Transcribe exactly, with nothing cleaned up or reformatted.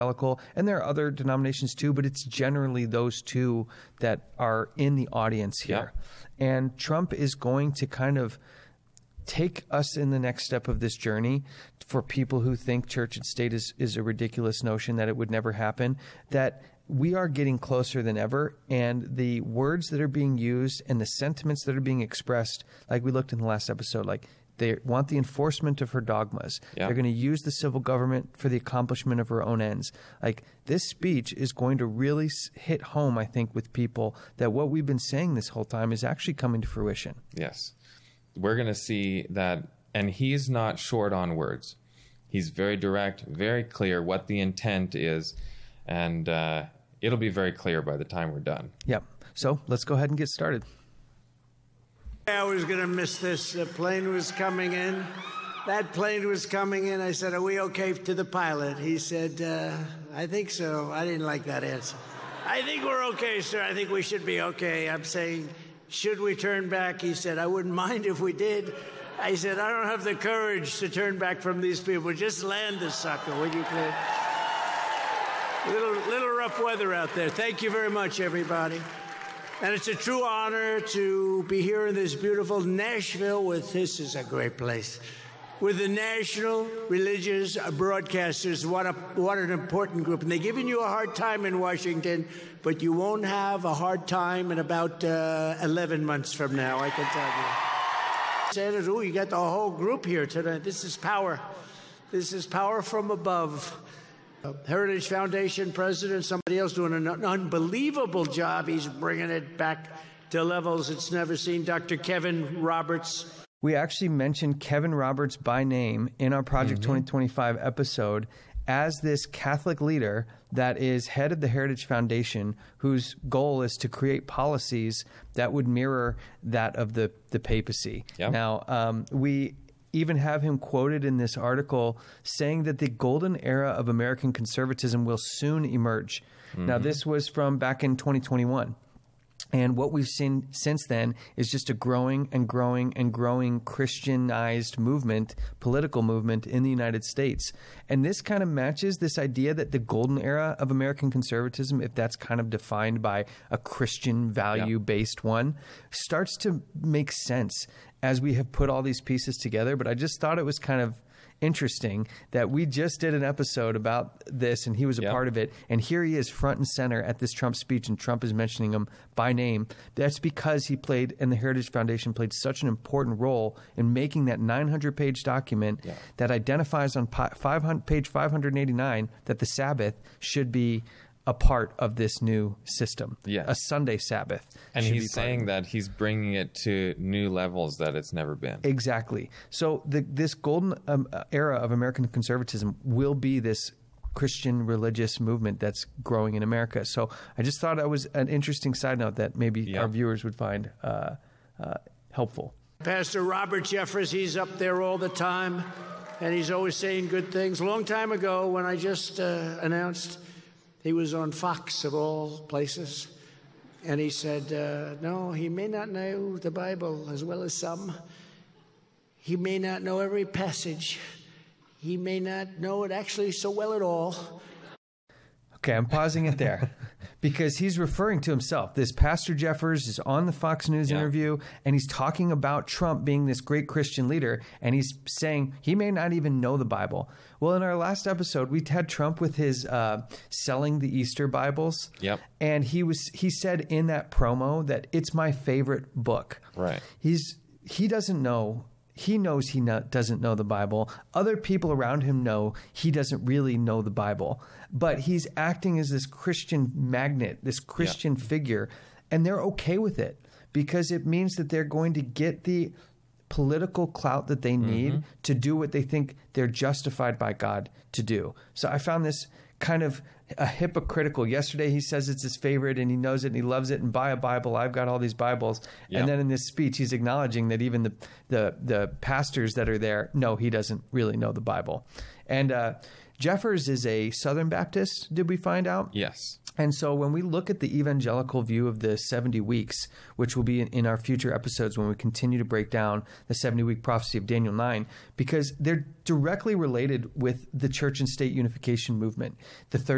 and there are other denominations too, but it's generally those two that are in the audience here. Yeah. And Trump is going to kind of take us in the next step of this journey for people who think church and state is, is a ridiculous notion, that it would never happen, that we are getting closer than ever, and the words that are being used and the sentiments that are being expressed, like we looked in the last episode, like they want the enforcement of her dogmas. Yeah. They're going to use the civil government for the accomplishment of her own ends. Like, this speech is going to really hit home, I think, with people that what we've been saying this whole time is actually coming to fruition. Yes. We're going to see that, and he's not short on words. He's very direct, very clear what the intent is, and uh, it'll be very clear by the time we're done. Yep. So let's go ahead and get started. I was going to miss this. The plane was coming in. That plane was coming in. I said, are we okay to the pilot? He said, uh, I think so. I didn't like that answer. I think we're okay, sir. I think we should be okay. I'm saying, should we turn back? He said, I wouldn't mind if we did. I said, I don't have the courage to turn back from these people. Just land this sucker, would you please? Little, little rough weather out there. Thank you very much, everybody. And it's a true honor to be here in this beautiful Nashville with, this is a great place, with the National Religious Broadcasters. What a what an important group. And they're giving you a hard time in Washington, but you won't have a hard time in about uh, eleven months from now, I can tell you. Sanders, ooh, you got the whole group here tonight. This is power. This is power from above. Heritage Foundation president, somebody else doing an unbelievable job. He's bringing it back to levels it's never seen. Doctor Kevin Roberts. We actually mentioned Kevin Roberts by name in our Project mm-hmm. twenty twenty-five episode as this Catholic leader that is head of the Heritage Foundation, whose goal is to create policies that would mirror that of the, the papacy. Yep. Now, um, we even have him quoted in this article saying that the golden era of American conservatism will soon emerge. Mm-hmm. Now, this was from back in twenty twenty-one. And what we've seen since then is just a growing and growing and growing Christianized movement, political movement in the United States. And this kind of matches this idea that the golden era of American conservatism, if that's kind of defined by a Christian value-based yeah. one, starts to make sense as we have put all these pieces together. But I just thought it was kind of interesting that we just did an episode about this and he was a yep. part of it. And here he is front and center at this Trump speech, and Trump is mentioning him by name. That's because he played, and the Heritage Foundation played such an important role in making that nine hundred page document yeah. that identifies on five hundred, page five eighty-nine that the Sabbath should be a part of this new system, yes. a Sunday Sabbath. And he's saying that he's bringing it to new levels that it's never been. Exactly. So the, this golden um, era of American conservatism will be this Christian religious movement that's growing in America. So I just thought that was an interesting side note that maybe yeah. our viewers would find uh, uh, helpful. Pastor Robert Jeffress, he's up there all the time, and he's always saying good things. A long time ago, when I just uh, announced he was on Fox, of all places, and he said, uh, no, he may not know the Bible as well as some. He may not know every passage. He may not know it actually so well at all. Okay, I'm pausing it there because he's referring to himself. This Pastor Jeffress is on the Fox News yeah. interview, and he's talking about Trump being this great Christian leader, and he's saying he may not even know the Bible. Well, in our last episode, we had Trump with his uh, selling the Easter Bibles, yep. and he was he said in that promo that it's my favorite book. Right. He's he doesn't know. He knows he not, doesn't know the Bible. Other people around him know he doesn't really know the Bible. But he's acting as this Christian magnet, this Christian yeah. figure, and they're okay with it because it means that they're going to get the political clout that they need mm-hmm. to do what they think they're justified by God to do. So I found this kind of a hypocritical. Yesterday he says it's his favorite and he knows it and he loves it, and buy a Bible. I've got all these Bibles. Yep. And then in this speech he's acknowledging that even the, the, the pastors that are there, no, he doesn't really know the Bible. And uh, Jeffress is a Southern Baptist, did we find out? Yes. And so when we look at the evangelical view of the seventy weeks, which will be in, in our future episodes when we continue to break down the seventy-week prophecy of Daniel nine, because they're directly related with the church and state unification movement. The third